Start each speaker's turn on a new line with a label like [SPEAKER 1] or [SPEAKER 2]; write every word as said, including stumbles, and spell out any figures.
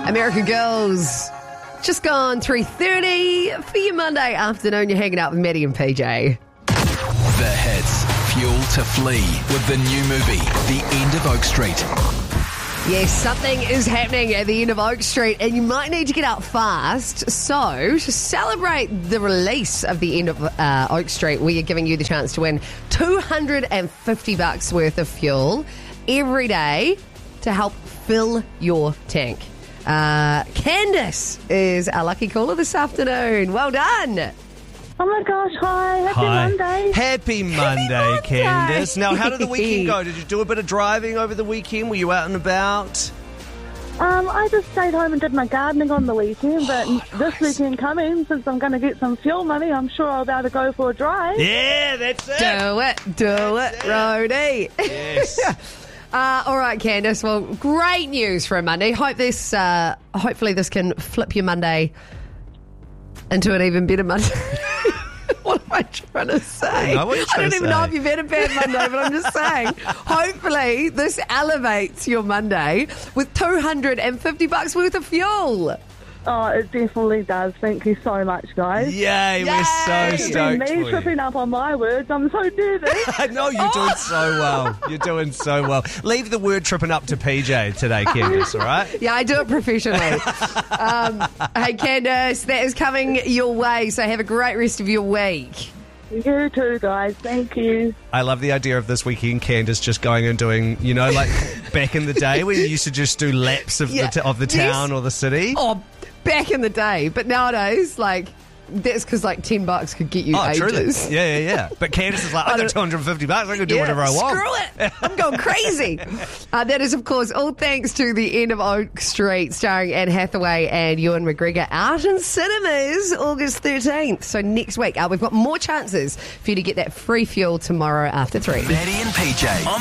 [SPEAKER 1] American Girls. Just gone three thirty for your Monday afternoon. You're hanging out with Maddie and P J.
[SPEAKER 2] The hits, fuel to flee with the new movie, The End of Oak Street.
[SPEAKER 1] Yes, something is happening at the end of Oak Street, and you might need to get out fast. So, to celebrate the release of the end of uh, Oak Street, we are giving you the chance to win two hundred fifty bucks worth of fuel every day to help fill your tank. Uh, Candice is our lucky caller this afternoon. Well done.
[SPEAKER 3] Oh my gosh, hi. Happy
[SPEAKER 4] Hi.
[SPEAKER 3] Monday.
[SPEAKER 4] Happy Monday,
[SPEAKER 1] Monday.
[SPEAKER 4] Candice. Now, how did the weekend go? Did you do a bit of driving over the weekend? Were you out and about?
[SPEAKER 3] Um, I just stayed home and did my gardening on the weekend, but
[SPEAKER 4] Oh,
[SPEAKER 3] this weekend coming, since I'm going to get some fuel money, I'm sure I'll be able to go for a drive.
[SPEAKER 4] Yeah, that's it.
[SPEAKER 1] Do it, do it, Rhodey.
[SPEAKER 4] Yes.
[SPEAKER 1] Uh, all right, Candice. Well, great news for a Monday. Hope this, uh, hopefully, this can flip your Monday into an even better Monday. What am I trying to say?
[SPEAKER 4] I don't know what you're
[SPEAKER 1] I
[SPEAKER 4] trying
[SPEAKER 1] don't
[SPEAKER 4] to
[SPEAKER 1] even
[SPEAKER 4] say.
[SPEAKER 1] know if you've had a bad Monday, but I'm just saying. Hopefully, this elevates your Monday with two hundred fifty bucks worth of fuel.
[SPEAKER 3] Oh, it definitely does. Thank you so much, guys.
[SPEAKER 4] Yay, we're so
[SPEAKER 1] Yay.
[SPEAKER 3] And
[SPEAKER 4] stoked
[SPEAKER 3] me
[SPEAKER 4] for you.
[SPEAKER 3] tripping up on my words, I'm so nervous.
[SPEAKER 4] I know you're doing so well. You're doing so well. Leave the word tripping up to P J today, Candice, all right?
[SPEAKER 1] Yeah, I do it professionally. um, hey, Candice, that is coming your way, so have a great rest of your week.
[SPEAKER 3] You too, guys. Thank you.
[SPEAKER 4] I love the idea of this weekend, Candice just going and doing, you know, like back in the day where you used to just do laps of,
[SPEAKER 1] Yeah.
[SPEAKER 4] the, t- of the
[SPEAKER 1] Yes.
[SPEAKER 4] town or the city.
[SPEAKER 1] Oh, back in the day, but nowadays, like, that's because like ten bucks could get you
[SPEAKER 4] Oh, truly.
[SPEAKER 1] ages.
[SPEAKER 4] Yeah, yeah, yeah. But Candice is like, I
[SPEAKER 1] I
[SPEAKER 4] got
[SPEAKER 1] don't-
[SPEAKER 4] two hundred fifty bucks. I can do
[SPEAKER 1] Yeah,
[SPEAKER 4] whatever I want.
[SPEAKER 1] Screw it. I'm going crazy. uh, that is, of course, all thanks to The End of Oak Street, starring Anne Hathaway and Ewan McGregor, out in cinemas August thirteenth. So next week, uh, we've got more chances for you to get that free fuel tomorrow after three.
[SPEAKER 2] Maddie and P J.